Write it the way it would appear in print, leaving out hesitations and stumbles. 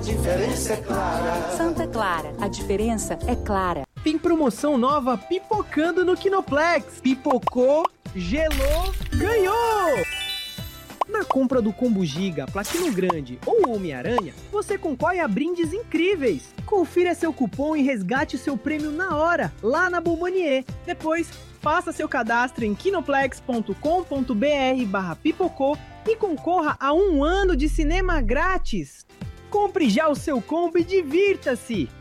Diferença é clara. Santa Clara, a diferença é clara. Tem promoção nova pipocando no Kinoplex. Pipocou, gelou, ganhou! Na compra do Combo Giga, Platino Grande ou Homem-Aranha, você concorre a brindes incríveis. Confira seu cupom e resgate seu prêmio na hora, lá na Bombonier. Depois, faça seu cadastro em kinoplex.com.br/pipocou e concorra a 1 ano de cinema grátis. Compre já o seu combo e divirta-se!